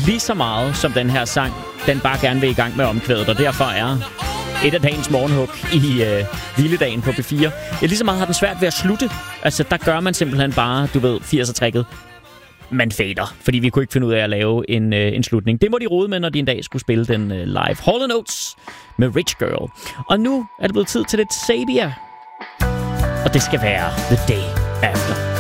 lige så meget som den her sang, den bare gerne vil i gang med omkvædet, og derfor er et af dagens morgenhug i Hviledagen på P4. Ja, lige så meget har den svært ved at slutte. Altså, der gør man simpelthen bare, du ved, 80'er-tricket. Man fader, fordi vi kunne ikke finde ud af at lave en slutning. Det må de rode med, når de en dag skulle spille den live. Hall & Oates med Rich Girl. Og nu er det blevet tid til lidt Sabia. Og det skal være The Day After.